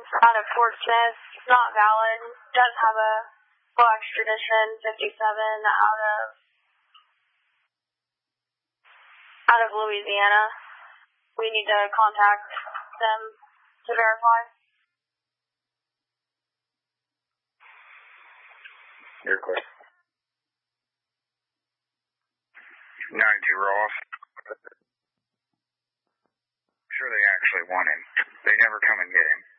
out of Fort Smith, not valid. Does have a full extradition, 57 out of Louisiana. We need to contact them to verify. You're clear. 92 Ross. Sure they actually want him. They never come and get him.